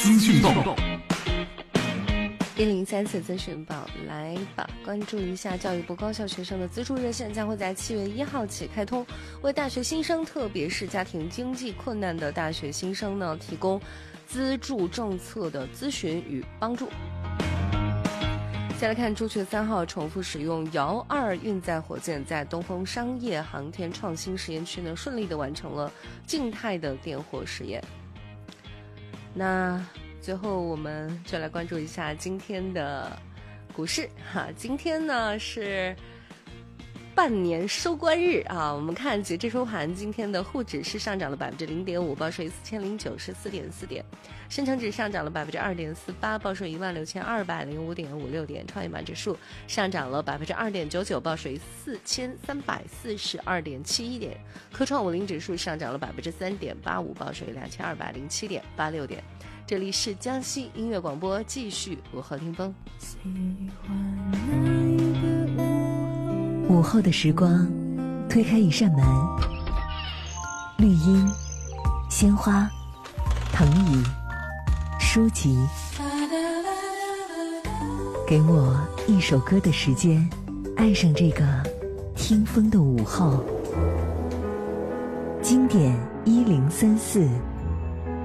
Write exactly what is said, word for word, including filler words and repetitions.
资讯报， 一零三四资讯报来吧，关注一下教育部高校学生的资助热线将会在七月一号起开通，为大学新生，特别是家庭经济困难的大学新生呢，提供资助政策的咨询与帮助。再来看，朱雀三号重复使用遥二运载火箭，在东风商业航天创新实验区呢，顺利的完成了静态的点火实验。那最后我们就来关注一下今天的股市哈，今天呢是半年收官日啊，我们看截至收盘，今天的沪指是上涨了百分之零点五，报收于四千零九十四点四点；深成指上涨了百分之二点四八，报收一万六千二百零五点五六点；创业板指数上涨了百分之二点九九，报收于四千三百四十二点七一点；科创五零指数上涨了百分之三点八五，报收于两千二百零七点八六点。这里是江西音乐广播，继续午后听风。 午后的时光，推开一扇门，绿荫、鲜花、藤椅、书籍，给我一首歌的时间，爱上这个听风的午后。经典一零三四。